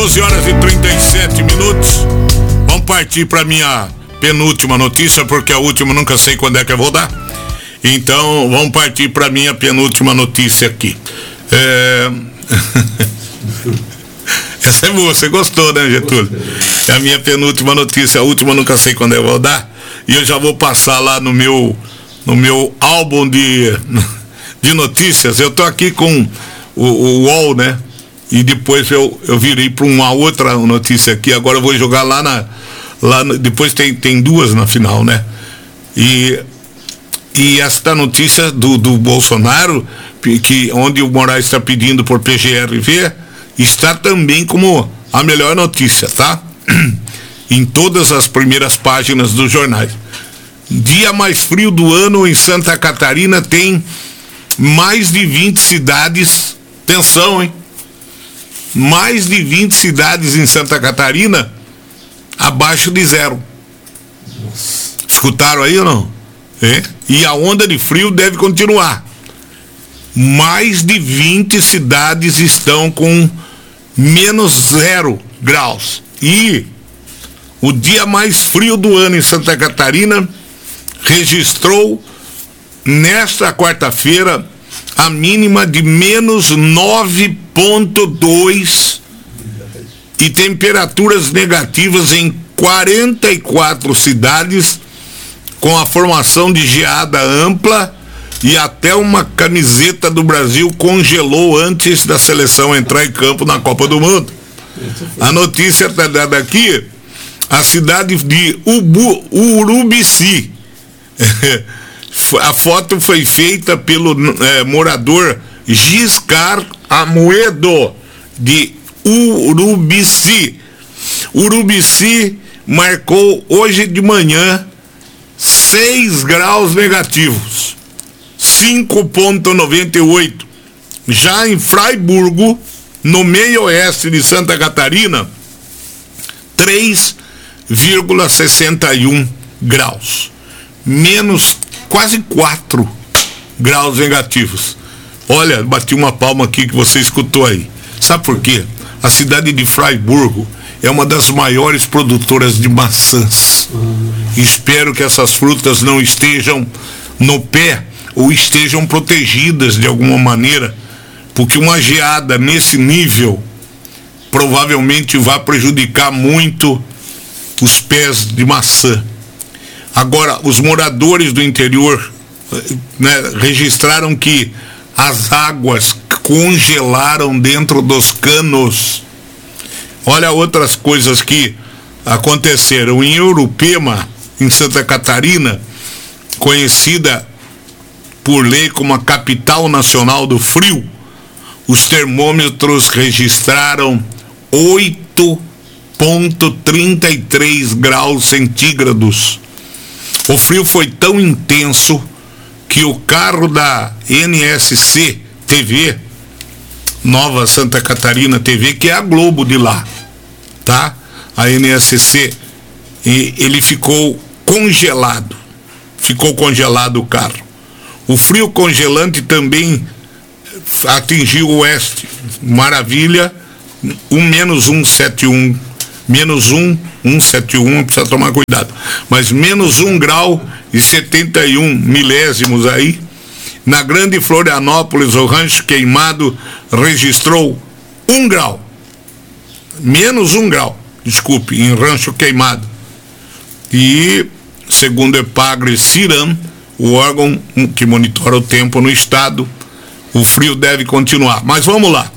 12h37. Vamos partir para minha penúltima notícia, porque a última eu nunca sei quando é que eu vou dar. Então, vamos partir para minha penúltima notícia aqui. Essa é boa, você gostou, né, Getúlio? É a minha penúltima notícia, a última eu nunca sei quando eu vou dar. E eu já vou passar lá no meu álbum de notícias. Eu tô aqui com o UOL, né? E depois eu virei para uma outra notícia aqui. Agora eu vou jogar depois tem duas na final, né? E esta notícia do Bolsonaro, onde o Moraes está pedindo por PGRV, está também como a melhor notícia, tá? Em todas as primeiras páginas dos jornais. Dia mais frio do ano em Santa Catarina, tem mais de 20 cidades. Atenção, hein? Mais de 20 cidades em Santa Catarina abaixo de zero. Escutaram aí ou não? E a onda de frio deve continuar. Mais de 20 cidades estão com menos 0 graus. E o dia mais frio do ano em Santa Catarina registrou nesta quarta-feira a mínima de menos 9,2 e temperaturas negativas em 44 cidades, com a formação de geada ampla, e até uma camiseta do Brasil congelou antes da seleção entrar em campo na Copa do Mundo. A notícia está dada aqui, a cidade de Urubici. A foto foi feita pelo morador Giscard Amoedo, de Urubici. Urubici marcou hoje de manhã 6 graus negativos, 5,98. Já em Fraiburgo, no meio oeste de Santa Catarina, 3,61 graus. Menos quase 4 graus negativos. Olha, bati uma palma aqui que você escutou aí. Sabe por quê? A cidade de Fraiburgo é uma das maiores produtoras de maçãs. Espero que essas frutas não estejam no pé ou estejam protegidas de alguma maneira, porque uma geada nesse nível provavelmente vai prejudicar muito os pés de maçã. Agora, os moradores do interior, né, registraram que as águas congelaram dentro dos canos. Olha outras coisas que aconteceram em Urupema, em Santa Catarina, conhecida por lei como a capital nacional do frio. Os termômetros registraram 8,33 graus centígrados. O frio foi tão intenso que o carro da NSC TV, Nova Santa Catarina TV, que é a Globo de lá, tá? A NSC, ele ficou congelado o carro. O frio congelante também atingiu o oeste. Maravilha, menos 171, precisa tomar cuidado, mas menos 1 grau e 71 milésimos aí. Na Grande Florianópolis, o Rancho Queimado registrou 1 grau, menos 1 grau, desculpe, em Rancho Queimado. E segundo Epagre-Ciram, o órgão que monitora o tempo no estado, o frio deve continuar. Mas vamos lá.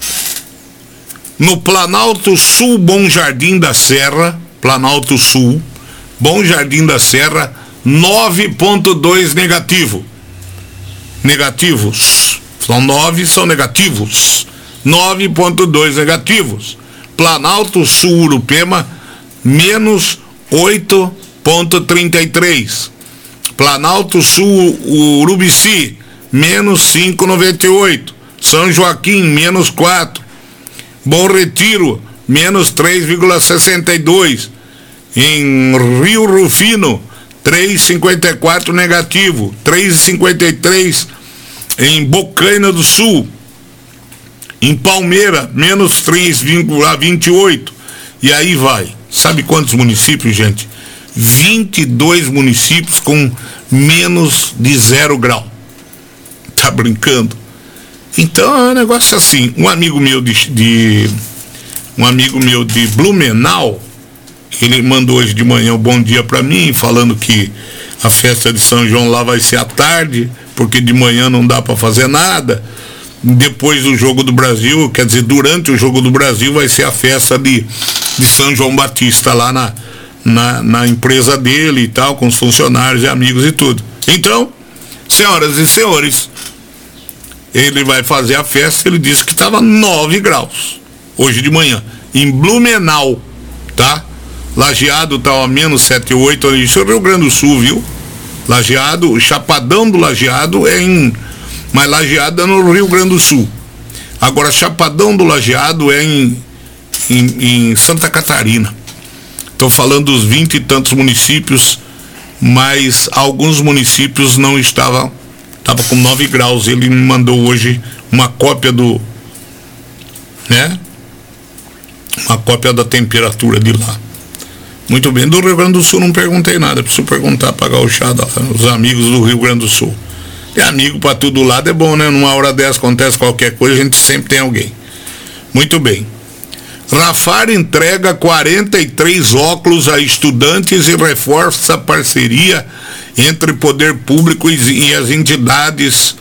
No Planalto Sul, Bom Jardim da Serra, Planalto Sul, Bom Jardim da Serra, 9,2 negativo. Negativos. São 9, são negativos. 9,2 negativos. Planalto Sul, Urupema, menos 8,33. Planalto Sul, Urubici, menos 5,98. São Joaquim, menos 4. Bom Retiro, menos 3,62. Em Rio Rufino, 3,54 negativo. 3,53 em Bocaina do Sul. Em Palmeira, menos 3,28. E aí vai. Sabe quantos municípios, gente? 22 municípios com menos de 0 grau. Tá brincando? Então é um negócio assim. Um amigo meu de Blumenau, ele mandou hoje de manhã um bom dia para mim, falando que a festa de São João lá vai ser à tarde, porque de manhã não dá para fazer nada. Depois do Jogo do Brasil, quer dizer, durante o Jogo do Brasil vai ser a festa de São João Batista lá na empresa dele e tal, com os funcionários e amigos e tudo. Então, senhoras e senhores, ele vai fazer a festa, ele disse que estava 9 graus hoje de manhã, em Blumenau, tá? Lajeado estava menos 7, 8, isso é Rio Grande do Sul, viu? Lajeado, o Chapadão do Lajeado mas Lajeado é no Rio Grande do Sul. Agora, Chapadão do Lajeado é em Santa Catarina. Estou falando dos 20 e tantos municípios, mas alguns municípios não estava com 9 graus. Ele me mandou hoje uma cópia uma cópia da temperatura de lá. Muito bem, do Rio Grande do Sul não perguntei nada, preciso perguntar para a gauchada, os amigos do Rio Grande do Sul. Ter amigo para todo lado é bom, né? Numa hora dessa acontece qualquer coisa, a gente sempre tem alguém. Muito bem. Rafar entrega 43 óculos a estudantes e reforça a parceria entre poder público e as entidades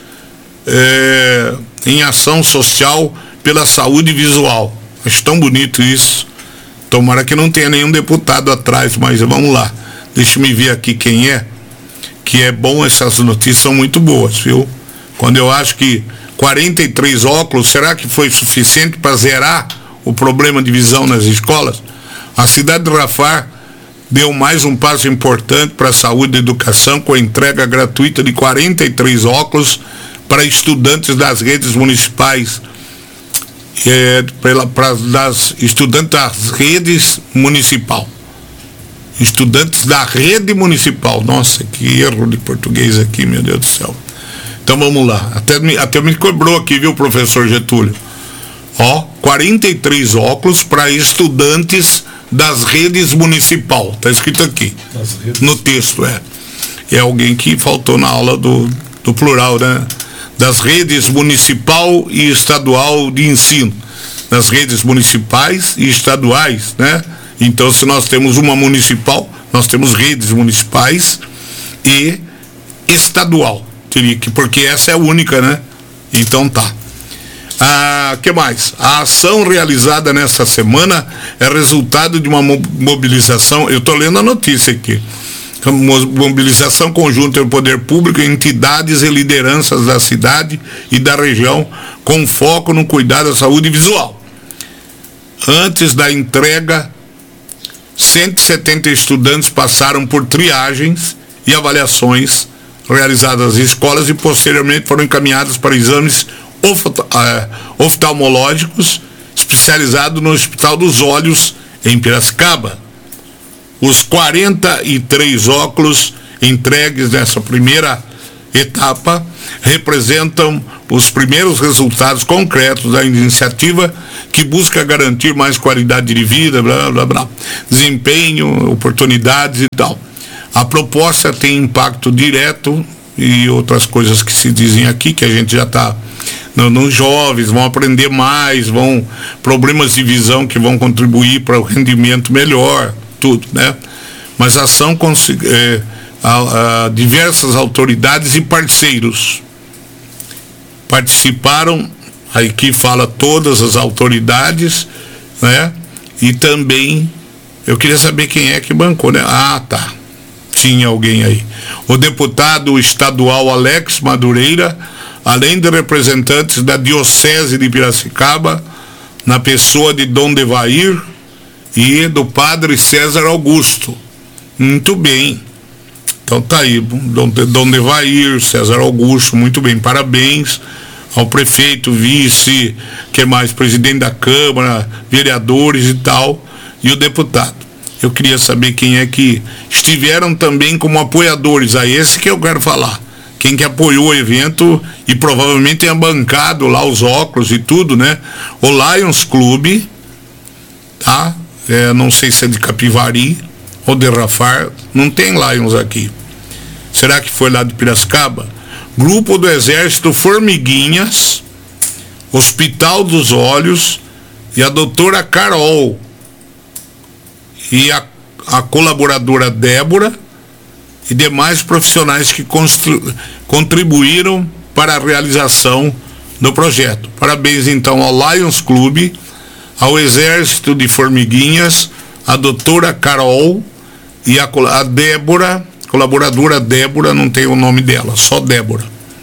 em ação social pela saúde visual. Acho tão bonito isso. Tomara que não tenha nenhum deputado atrás, mas vamos lá. Deixa eu ver aqui quem é. Que é bom, essas notícias são muito boas, viu? Quando eu acho que 43 óculos, será que foi suficiente para zerar o problema de visão nas escolas? A cidade de Rafar deu mais um passo importante para a saúde e educação com a entrega gratuita de 43 óculos para estudantes das redes municipais, estudantes das redes municipal. Estudantes da rede municipal. Nossa, que erro de português aqui, meu Deus do céu. Então vamos lá. Até me cobrou aqui, viu, professor Getúlio? 43 óculos para estudantes das redes municipal. Está escrito aqui. No texto, É alguém que faltou na aula do plural, né? Das redes municipal e estadual de ensino. Das redes municipais e estaduais, né? Então, se nós temos uma municipal, nós temos redes municipais e estadual. Teria que, porque essa é a única, né? Então tá. Que mais? A ação realizada nesta semana é resultado de uma mobilização, eu estou lendo a notícia aqui, mobilização conjunta do poder público, entidades e lideranças da cidade e da região, com foco no cuidado da saúde visual. Antes da entrega, 170 estudantes passaram por triagens e avaliações realizadas nas escolas e posteriormente foram encaminhados para exames oftalmológicos especializados no Hospital dos Olhos em Piracicaba. Os 43 óculos entregues nessa primeira etapa representam os primeiros resultados concretos da iniciativa que busca garantir mais qualidade de vida, blá, blá, blá, desempenho, oportunidades e tal. A proposta tem impacto direto e outras coisas que se dizem aqui, que a gente já está nos jovens, vão aprender mais, problemas de visão que vão contribuir para o rendimento melhor, tudo, né? Mas a ação diversas autoridades e parceiros participaram, aqui fala todas as autoridades, né? E também, eu queria saber quem é que bancou, né? Tá, tinha alguém aí. O deputado estadual Alex Madureira, além de representantes da Diocese de Piracicaba, na pessoa de Dom Devair e do padre César Augusto. Muito bem. Então tá aí, Dom Devair, César Augusto, muito bem, parabéns ao prefeito, vice, que mais, presidente da Câmara, vereadores e tal, e o deputado. Eu queria saber quem é que estiveram também como apoiadores, a esse que eu quero falar. quem que apoiou o evento e provavelmente tenha bancado lá os óculos e tudo, né? O Lions Clube, tá? Não sei se é de Capivari ou de Rafar, não tem Lions aqui. Será que foi lá de Piracicaba? Grupo do Exército Formiguinhas, Hospital dos Olhos e a doutora Carol e a colaboradora Débora e demais profissionais que contribuíram para a realização do projeto. Parabéns então ao Lions Clube, ao Exército de Formiguinhas, a doutora Carol e a Débora, colaboradora Débora, não tem o nome dela, só Débora.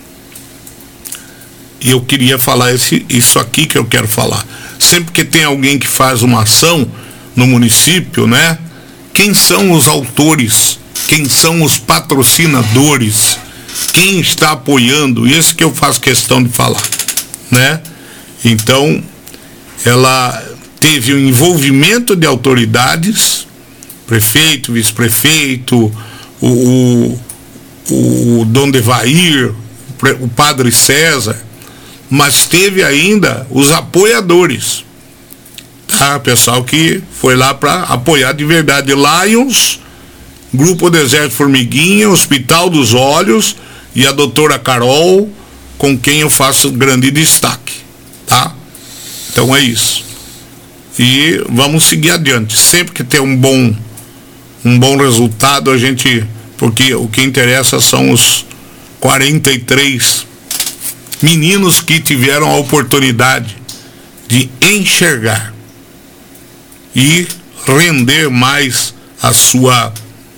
E eu queria falar isso aqui que eu quero falar. Sempre que tem alguém que faz uma ação no município, né? Quem são os autores? Quem são os patrocinadores? Quem está apoiando? Isso que eu faço questão de falar, né? Então, ela teve o envolvimento de autoridades, prefeito, vice-prefeito, o Dom Devair, o padre César, mas teve ainda os apoiadores, tá? Pessoal que foi lá para apoiar de verdade. Lions, Grupo do Exército Formiguinha, Hospital dos Olhos e a doutora Carol, com quem eu faço grande destaque, tá? Então é isso. E vamos seguir adiante. Sempre que tem um bom resultado, a gente, porque o que interessa são os 43 meninos que tiveram a oportunidade de enxergar e render mais a sua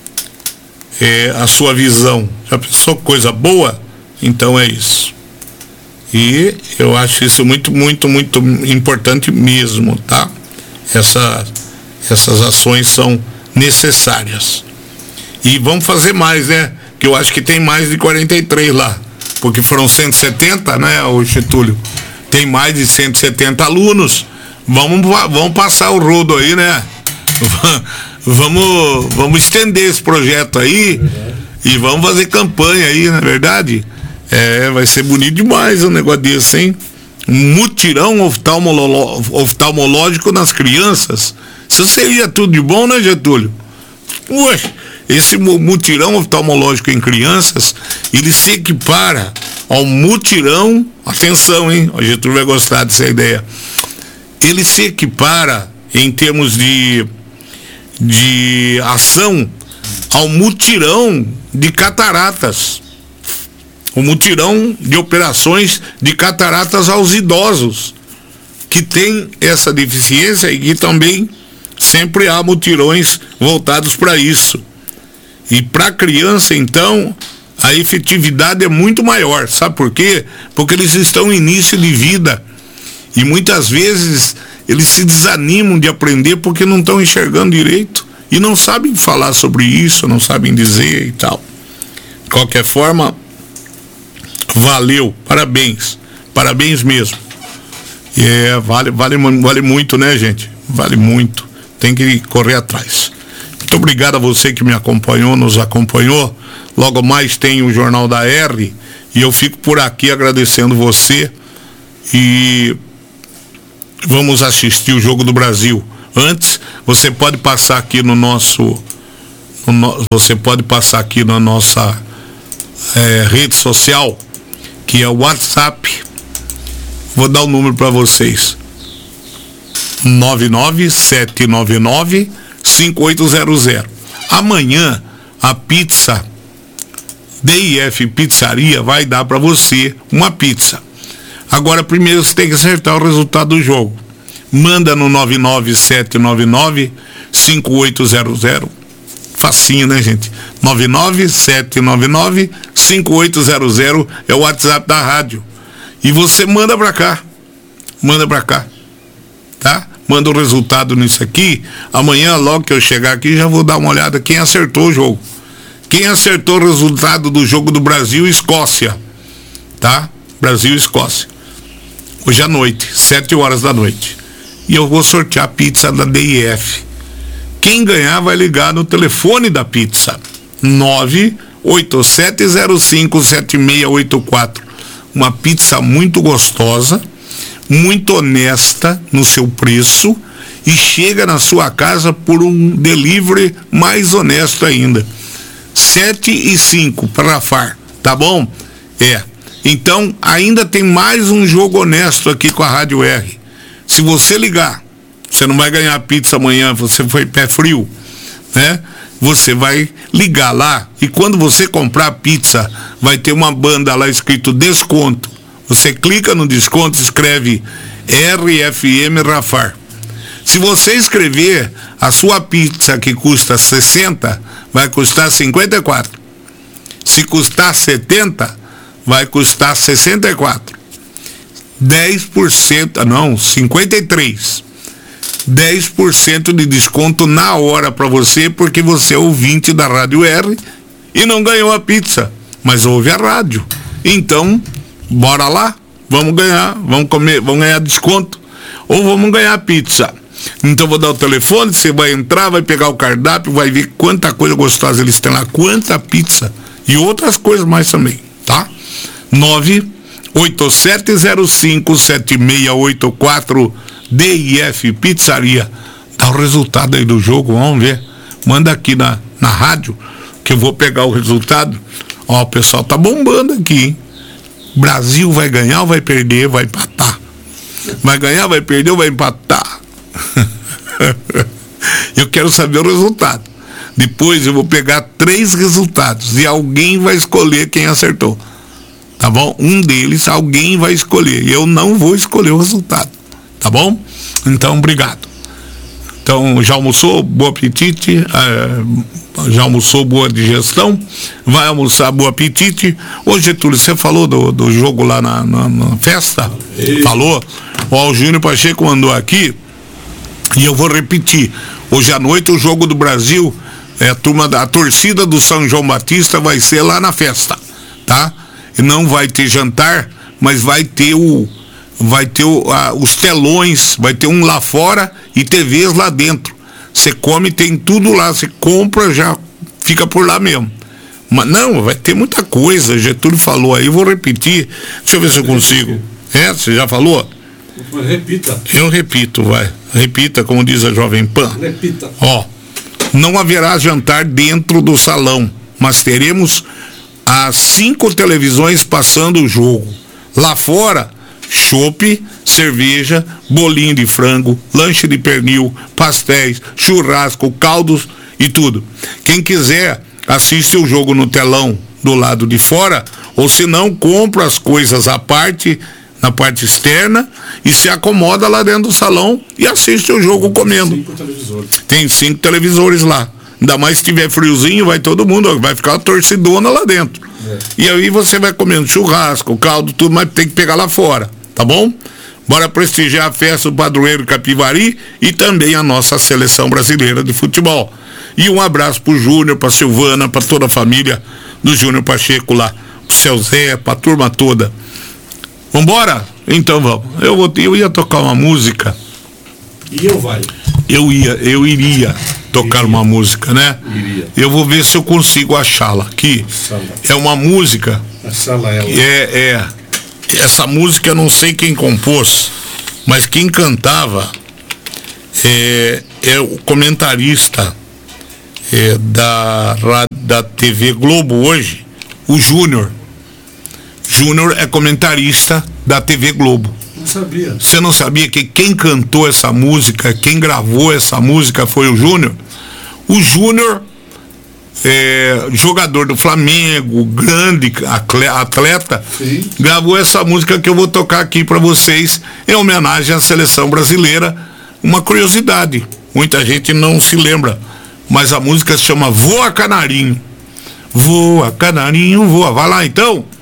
visão. Já pensou coisa boa? Então é isso. E eu acho isso muito, muito, muito importante mesmo, tá? Essas ações são necessárias. E vamos fazer mais, né? Que eu acho que tem mais de 43 lá. Porque foram 170, né, o Getúlio? Tem mais de 170 alunos. Vamos passar o rodo aí, né? Vamos estender esse projeto aí e vamos fazer campanha aí, não é verdade? Vai ser bonito demais um negócio desse, hein? Um mutirão oftalmológico nas crianças. Isso seria tudo de bom, né, Getúlio? Ué, esse mutirão oftalmológico em crianças, ele se equipara ao mutirão, atenção, hein? O Getúlio vai gostar dessa ideia. Ele se equipara em termos de ação ao mutirão de cataratas. O mutirão de operações de cataratas aos idosos que têm essa deficiência e que também sempre há mutirões voltados para isso. E para a criança, então, a efetividade é muito maior. Sabe por quê? Porque eles estão no início de vida e muitas vezes eles se desanimam de aprender porque não estão enxergando direito e não sabem falar sobre isso, não sabem dizer e tal. De qualquer forma, valeu, parabéns mesmo. Vale muito, né, gente? Vale muito, tem que correr atrás. Muito obrigado a você que me acompanhou, nos acompanhou. Logo mais tem o Jornal da R e eu fico por aqui agradecendo você e vamos assistir o Jogo do Brasil. Antes, você pode passar aqui na nossa rede social, que é o WhatsApp. Vou dar o número para vocês: 99799-5800. Amanhã a pizza DIF Pizzaria vai dar para você uma pizza. Agora primeiro você tem que acertar o resultado do jogo. Manda no 99799-5800. Facinho, né, gente? 99799-5800 é o WhatsApp da rádio. E você manda pra cá, tá? Manda o resultado nisso aqui. Amanhã, logo que eu chegar aqui, já vou dar uma olhada quem acertou o jogo. Quem acertou o resultado do jogo do Brasil e Escócia, tá? Brasil e Escócia. Hoje à noite, 7h da noite. E eu vou sortear a pizza da DIF. Quem ganhar vai ligar no telefone da pizza, 987057684. Uma pizza muito gostosa, muito honesta no seu preço e chega na sua casa por um delivery mais honesto ainda. 7:05 para Rafar, tá bom? Então ainda tem mais um jogo honesto aqui com a Rádio R. Se você ligar, você não vai ganhar pizza amanhã, você foi pé frio, né? Você vai ligar lá e quando você comprar pizza, vai ter uma banda lá escrito desconto. Você clica no desconto, escreve RFM Rafar. Se você escrever, a sua pizza que custa 60, vai custar 54. Se custar 70, vai custar 64. 10%, não, 53. 10% de desconto na hora para você, porque você é ouvinte da Rádio R e não ganhou a pizza, mas ouve a rádio. Então, bora lá, vamos ganhar, vamos comer, vamos ganhar desconto ou vamos ganhar pizza. Então vou dar o telefone, você vai entrar, vai pegar o cardápio, vai ver quanta coisa gostosa eles têm lá, quanta pizza e outras coisas mais também, tá? 987057684 DIF Pizzaria. Dá o resultado aí do jogo, vamos ver. Manda aqui na rádio que eu vou pegar o resultado. Ó, o pessoal tá bombando aqui, hein? Brasil vai ganhar ou vai perder? Vai empatar. Vai ganhar, vai perder ou vai empatar? Eu quero saber o resultado. Depois eu vou pegar 3 resultados e alguém vai escolher quem acertou. Tá bom? Um deles, alguém vai escolher. Eu não vou escolher o resultado. Tá bom? Então, obrigado. Então, já almoçou? Bom apetite. Já almoçou? Boa digestão. Vai almoçar? Bom apetite. Ô, Getúlio, você falou do jogo lá na festa? Falou? Ó, o Júnior Pacheco mandou aqui e eu vou repetir. Hoje à noite o jogo do Brasil, a torcida do São João Batista vai ser lá na festa, tá? E não vai ter jantar, mas vai ter os telões, vai ter um lá fora e TVs lá dentro. Você come, tem tudo lá, você compra, já fica por lá mesmo. Mas não, vai ter muita coisa, Getúlio falou aí, eu vou repetir, deixa eu ver se eu consigo. Você já falou? Repita. Eu repito, vai. Repita, como diz a Jovem Pan. Repita. Ó, não haverá jantar dentro do salão, mas teremos as 5 televisões passando o jogo. Lá fora, chopp, cerveja, bolinho de frango, lanche de pernil, pastéis, churrasco, caldos e tudo. Quem quiser, assiste o jogo no telão do lado de fora, ou se não, compra as coisas à parte, na parte externa, e se acomoda lá dentro do salão e assiste o jogo comendo. 5 televisores. Tem 5 televisores lá. Ainda mais se tiver friozinho, vai todo mundo, vai ficar uma torcidona lá dentro. E aí você vai comendo churrasco, caldo, tudo, mas tem que pegar lá fora, tá bom? Bora prestigiar a festa do Padroeiro Capivari e também a nossa seleção brasileira de futebol. E um abraço pro Júnior, pra Silvana, pra toda a família do Júnior Pacheco lá, pro seu Zé, pra turma toda. Vambora? Então vamos. Eu ia tocar uma música. E eu vai? Eu iria tocar uma música, né? Iria. Eu vou ver se eu consigo achá-la aqui. É uma música. Essa música eu não sei quem compôs, mas quem cantava é o comentarista da TV Globo hoje, o Júnior. Júnior é comentarista da TV Globo. Não sabia. Você não sabia que quem cantou essa música, quem gravou essa música foi o Júnior? O Júnior jogador do Flamengo, grande atleta, sim, gravou essa música que eu vou tocar aqui para vocês em homenagem à seleção brasileira. Uma curiosidade, muita gente não se lembra, mas a música se chama Voa Canarinho. Voa Canarinho, voa. Vai lá então.